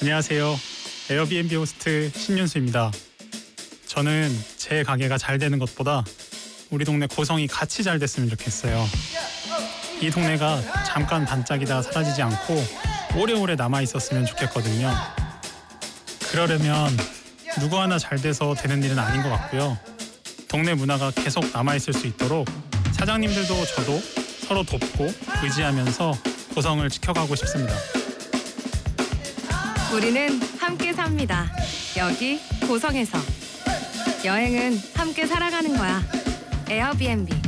안녕하세요. 에어비앤비 호스트 신윤수입니다. 저는 제 가게가 잘 되는 것보다 우리 동네 고성이 같이 잘 됐으면 좋겠어요. 이 동네가 잠깐 반짝이다 사라지지 않고 오래오래 남아있었으면 좋겠거든요. 그러려면 누구 하나 잘 돼서 되는 일은 아닌 것 같고요. 동네 문화가 계속 남아있을 수 있도록 사장님들도 저도 서로 돕고 의지하면서 고성을 지켜가고 싶습니다. 우리는 함께 삽니다. 여기 고성에서. 여행은 함께 살아가는 거야. 에어비앤비.